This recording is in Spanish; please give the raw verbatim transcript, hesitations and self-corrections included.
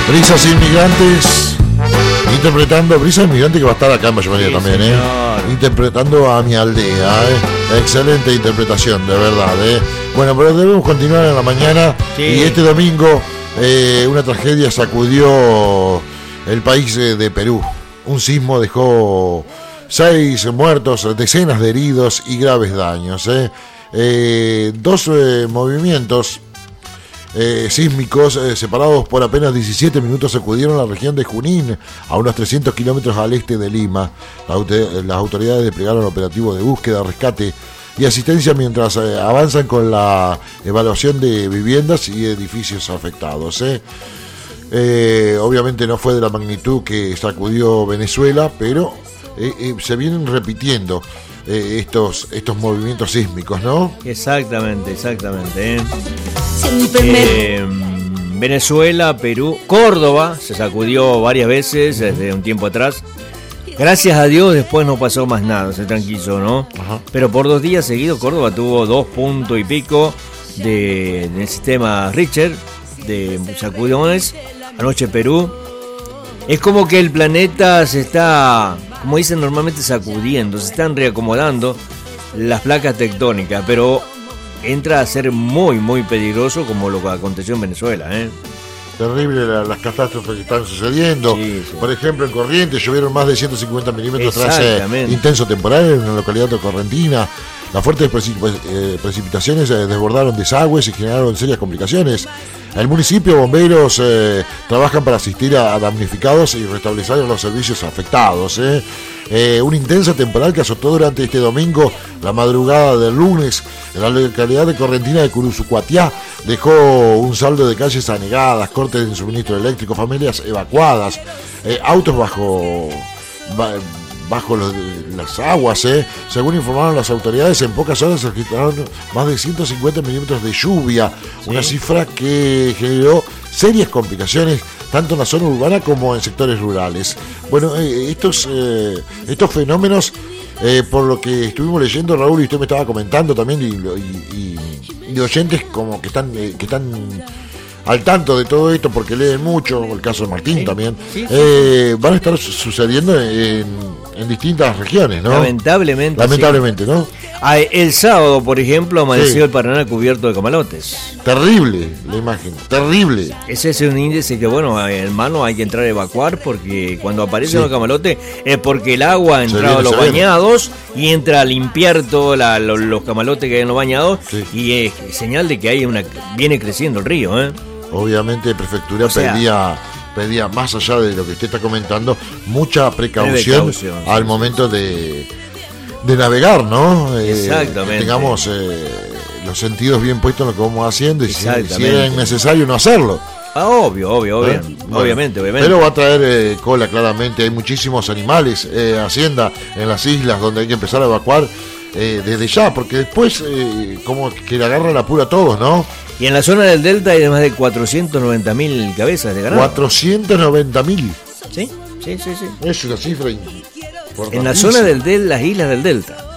Brisas Inmigrantes, interpretando Brisas Inmigrantes, que va a estar acá en Mayomanía sí, también, ¿eh? Interpretando a Mi Aldea, ¿eh? Excelente interpretación, de verdad, ¿eh? Bueno, pero debemos continuar en la mañana. Sí. Y este domingo eh, una tragedia sacudió el país de, de Perú. Un sismo dejó seis muertos, decenas de heridos y graves daños, ¿eh? Eh, dos eh, movimientos Eh, sísmicos eh, separados por apenas diecisiete minutos sacudieron la región de Junín, a unos trescientos kilómetros al este de Lima. La, las autoridades desplegaron operativos de búsqueda, rescate y asistencia mientras eh, avanzan con la evaluación de viviendas y edificios afectados. ¿eh? Eh, obviamente no fue de la magnitud que sacudió Venezuela, pero eh, eh, se vienen repitiendo eh, estos, estos movimientos sísmicos, ¿no? Exactamente, exactamente. ¿eh? Eh, Venezuela, Perú, Córdoba se sacudió varias veces desde un tiempo atrás. Gracias a Dios después no pasó más nada, se tranquilizó, ¿no? Ajá. Pero por dos días seguidos Córdoba tuvo dos puntos y pico de, del sistema Richter de sacudones. Anoche Perú. Es como que el planeta se está, como dicen normalmente, sacudiendo, se están reacomodando las placas tectónicas, pero entra a ser muy, muy peligroso como lo que aconteció en Venezuela, ¿eh? Terrible la, las catástrofes que están sucediendo. Sí, sí. Por ejemplo, en Corrientes llovieron más de ciento cincuenta milímetros tras eh, intenso temporal en una localidad de Correntina. Las fuertes precip- eh, precipitaciones eh, desbordaron desagües y generaron serias complicaciones. El municipio, bomberos eh, trabajan para asistir a, a damnificados y restablecer los servicios afectados. ¿eh? Eh, una intensa temporal que azotó durante este domingo, la madrugada del lunes, en la localidad de Correntina de Curuzucuatiá, dejó un saldo de calles anegadas, cortes en suministro eléctrico, familias evacuadas, eh, autos bajo... Ba, bajo los, las aguas, ¿eh? Según informaron las autoridades, en pocas horas se registraron más de ciento cincuenta milímetros de lluvia, sí. Una cifra que generó serias complicaciones tanto en la zona urbana como en sectores rurales. Bueno, eh, estos, eh, estos fenómenos, eh, por lo que estuvimos leyendo, Raúl, y usted me estaba comentando también, y, y, y, y oyentes como que están, eh, que están al tanto de todo esto porque leen mucho, el caso de Martín sí, también, sí, sí. Eh, van a estar sucediendo en, en distintas regiones, ¿no? Lamentablemente. Lamentablemente, sí. ¿no? Ah, el sábado, por ejemplo, amaneció sí. el Paraná cubierto de camalotes. Terrible la imagen, terrible. Ese es un índice que, bueno, hermano, hay que entrar a evacuar porque cuando aparecen sí. los camalotes es porque el agua ha entrado a los bañados viene. Y entra a limpiar todos los, los camalotes que hay en los bañados sí. y es señal de que hay una viene creciendo el río, ¿eh? Obviamente Prefectura o sea, pedía, pedía, más allá de lo que usted está comentando, mucha precaución, precaución al sí, momento de, de navegar, ¿no? Exactamente. Eh, tengamos eh, los sentidos bien puestos en lo que vamos haciendo y si, si es necesario no hacerlo. Ah, obvio, obvio, obvio. ¿Eh? Bueno, obviamente, obviamente. Pero va a traer eh, cola, claramente. Hay muchísimos animales, eh, hacienda en las islas donde hay que empezar a evacuar eh, desde ya, porque después eh, como que le agarran la pura a todos, ¿no? Y en la zona del Delta hay más de cuatrocientos noventa mil cabezas de ganado. cuatrocientos noventa mil. Sí, sí, sí, sí. Es una cifra importantísima. En la zona del Delta, las islas del Delta.